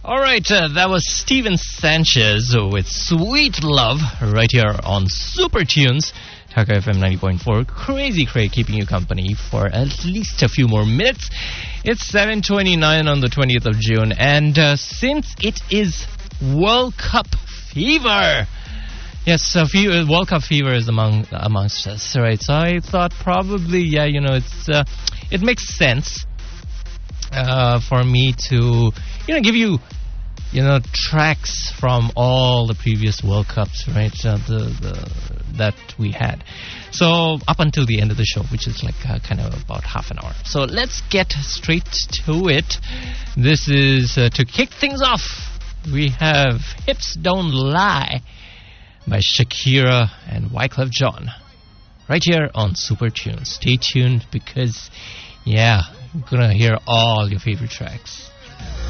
All right, that was Steven Sanchez with Sweet Love right here on Super Tunes, Taka FM 90.4. Crazy Craig keeping you company for at least a few more minutes. It's 7:29 on the 20th of June, and since it is World Cup fever, yes, World Cup fever is amongst us, right? So I thought probably, it makes sense for me to, give you, tracks from all the previous World Cups, right? That we had. So up until the end of the show, which is like kind of about half an hour. So let's get straight to it. This is to kick things off. We have Hips Don't Lie by Shakira and Wyclef Jean right here on Super Tunes. Stay tuned because, you're gonna hear all your favorite tracks.